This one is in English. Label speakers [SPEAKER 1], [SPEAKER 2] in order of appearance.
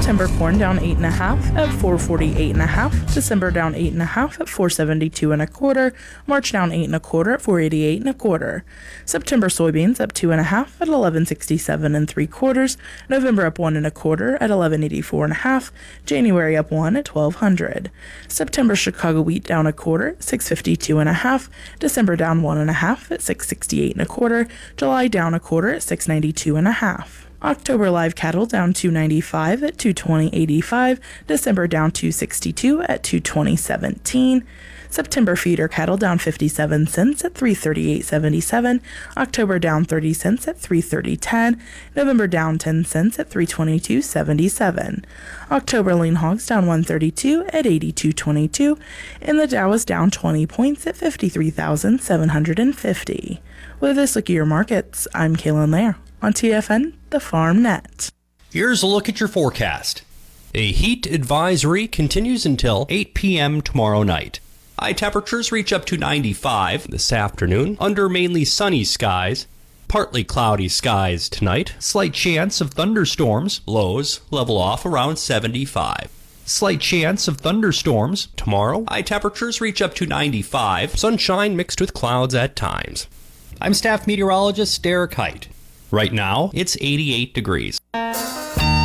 [SPEAKER 1] September corn down 8.5 at $4.48.5. December down 8.5 at $4.72.25. March down 8.25 at $4.88.25. September soybeans up 2.5 at $11.67 3/4. November up 1.25 at $11.84.5. January up 1 at $12.00. September Chicago wheat down 1/4 at $6.52.5. December down 1.5 at $6.68.25. July down 1/4 at $6.92.5. October live cattle down $2.95 at $220.85. December down $2.62 at $220.17. September feeder cattle down 57 cents at $338.77. October down 30 cents at $330.10. November down 10 cents at $322.77. October lean hogs down 132 at $82.22. And the Dow is down 20 points at 53,750. With this look at your markets, I'm Kaylin Lair on TFN, the Farm Net.
[SPEAKER 2] Here's a look at your forecast. A heat advisory continues until 8 p.m. tomorrow night. High temperatures reach up to 95 this afternoon under mainly sunny skies. Partly cloudy skies tonight. Slight chance of thunderstorms. Lows level off around 75. Slight chance of thunderstorms tomorrow. High temperatures reach up to 95. Sunshine mixed with clouds at times. I'm staff meteorologist Derek Height. Right now, it's 88 degrees.